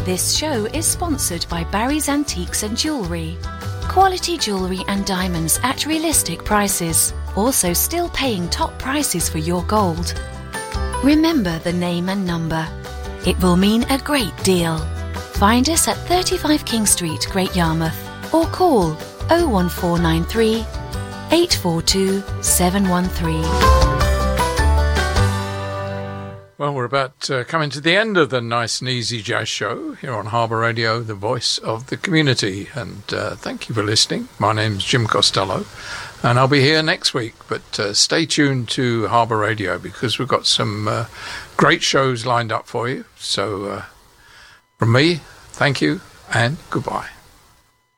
This show is sponsored by Barry's Antiques and Jewellery. Quality jewellery and diamonds at realistic prices. Also still paying top prices for your gold. Remember the name and number. It will mean a great deal. Find us at 35 King Street, Great Yarmouth, or call 01493 842 713. Well, we're about coming to the end of the Nice and Easy Jazz Show here on Harbour Radio, the voice of the community. And thank you for listening. My name's Jim Costello, and I'll be here next week. But stay tuned to Harbour Radio because we've got some great shows lined up for you. So from me, thank you and goodbye.